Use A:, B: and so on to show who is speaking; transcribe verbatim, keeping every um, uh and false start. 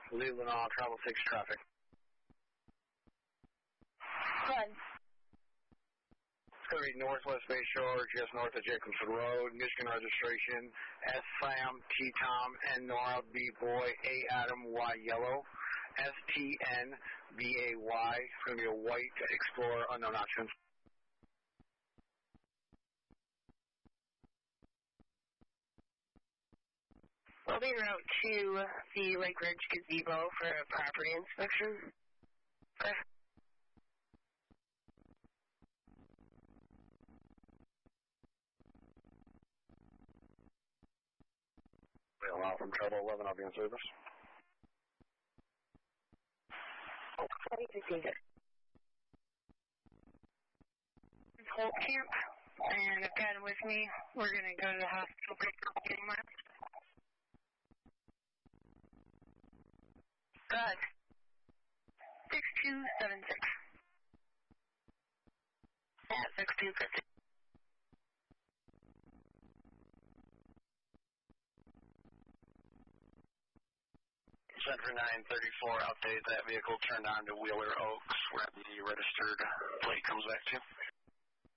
A: Leland on travel six traffic.
B: Good.
A: It's going to be Northwest Bay Shore, just north of Jacobson Road, Michigan registration, S Sam, T Tom, N Nora, B Boy, A Adam, Y Yellow, S T N, B A Y. It's going to be a white Explorer, unknown options.
B: We'll be en route to the Lake Ridge Gazebo for a property inspection. Okay.
A: We'll allow from Trouble eleven, I'll be in service.
B: Ready to see it. Holt Camp, and I've got him with me. We're going to go to the hospital break for getting miles. Good. six two seven six. At six two fifty.
A: Center nine thirty-four, update that vehicle turned on to Wheeler Oaks, where the registered plate comes back to.